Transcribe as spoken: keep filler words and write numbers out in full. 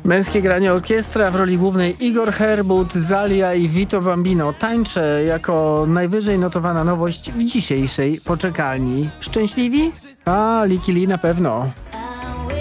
Męskie granie orkiestra w roli głównej Igor Herbut, Zalia i Vito Bambino. Tańczę jako najwyżej notowana nowość w dzisiejszej poczekalni. Szczęśliwi? A, Liki Li na pewno.